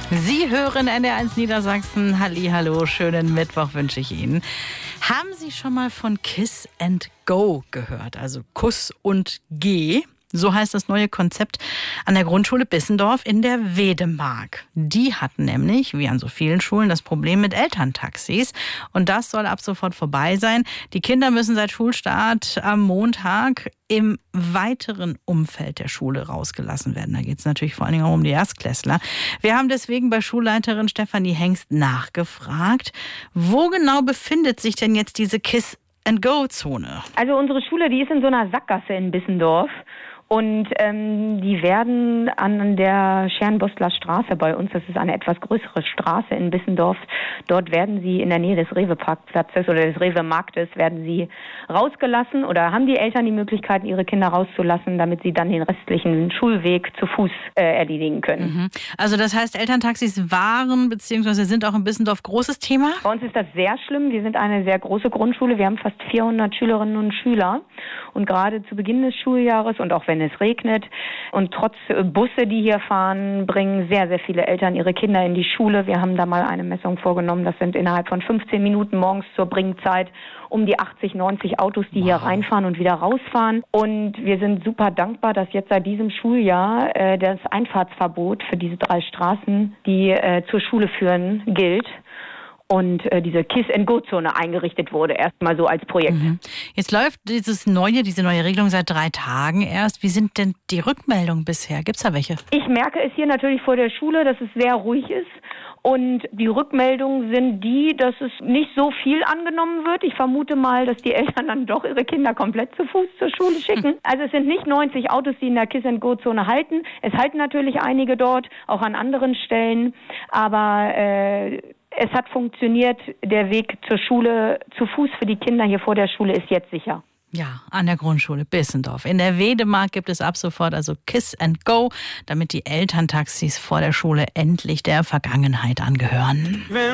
Sie hören NDR1 Niedersachsen. Hallihallo, schönen Mittwoch wünsche ich Ihnen. Haben Sie schon mal von Kiss and Go gehört? Also Kuss und Geh. So heißt das neue Konzept an der Grundschule Bissendorf in der Wedemark. Die hatten nämlich, wie an so vielen Schulen, das Problem mit Elterntaxis. Und das soll ab sofort vorbei sein. Die Kinder müssen seit Schulstart am Montag im weiteren Umfeld der Schule rausgelassen werden. Da geht es natürlich vor allen Dingen auch um die Erstklässler. Wir haben deswegen bei Schulleiterin Stefanie Hengst nachgefragt, wo genau befindet sich denn jetzt diese Kiss-and-Go-Zone? Also unsere Schule, die ist in so einer Sackgasse in Bissendorf. Und die werden an der Scherenbostler Straße bei uns, das ist eine etwas größere Straße in Bissendorf, dort werden sie in der Nähe des Rewe-Parkplatzes oder des Rewe-Marktes werden sie rausgelassen oder haben die Eltern die Möglichkeit, ihre Kinder rauszulassen, damit sie dann den restlichen Schulweg zu Fuß erledigen können. Also das heißt, Elterntaxis waren bzw. sind auch in Bissendorf großes Thema? Bei uns ist das sehr schlimm. Wir sind eine sehr große Grundschule. Wir haben fast 400 Schülerinnen und Schüler. Und gerade zu Beginn des Schuljahres und auch wenn es regnet und trotz Busse, die hier fahren, bringen sehr, sehr viele Eltern ihre Kinder in die Schule. Wir haben da mal eine Messung vorgenommen. Das sind innerhalb von 15 Minuten morgens zur Bringzeit um die 80, 90 Autos, die hier reinfahren und wieder rausfahren. Und wir sind super dankbar, dass jetzt seit diesem Schuljahr das Einfahrtsverbot für diese 3 Straßen, die zur Schule führen, gilt. Und diese Kiss-and-Go-Zone eingerichtet wurde, erstmal so als Projekt. Jetzt läuft diese neue Regelung seit 3 Tagen erst. Wie sind denn die Rückmeldungen bisher? Gibt's da welche? Ich merke es hier natürlich vor der Schule, dass es sehr ruhig ist. Und die Rückmeldungen sind die, dass es nicht so viel angenommen wird. Ich vermute mal, dass die Eltern dann doch ihre Kinder komplett zu Fuß zur Schule schicken. Also es sind nicht 90 Autos, die in der Kiss-and-Go-Zone halten. Es halten natürlich einige dort, auch an anderen Stellen. Aber es hat funktioniert. Der Weg zur Schule zu Fuß für die Kinder hier vor der Schule ist jetzt sicher. Ja, an der Grundschule Bissendorf. In der Wedemark gibt es ab sofort also Kiss and Go, damit die Elterntaxis vor der Schule endlich der Vergangenheit angehören.